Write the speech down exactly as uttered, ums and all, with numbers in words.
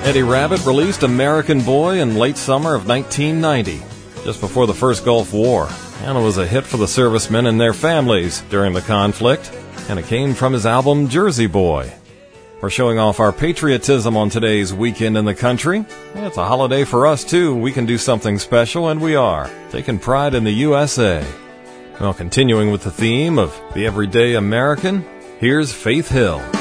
Eddie Rabbitt released American Boy in late summer of nineteen ninety, just before the first Gulf War, and it was a hit for the servicemen and their families during the conflict, and it came from his album Jersey Boy. We're showing off our patriotism on today's Weekend in the Country. It's a holiday for us, too. We can do something special, and we are, taking pride in the U S A. Well, continuing with the theme of the everyday American, here's Faith Hill.